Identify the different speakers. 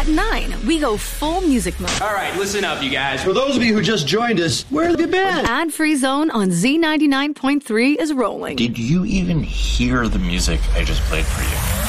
Speaker 1: At 9, we go full music mode.
Speaker 2: All right, listen up, you guys.
Speaker 3: For those of you who just joined us, where have you been?
Speaker 1: Ad-free zone on Z99.3 is rolling.
Speaker 4: Did you even hear the music I just played for you?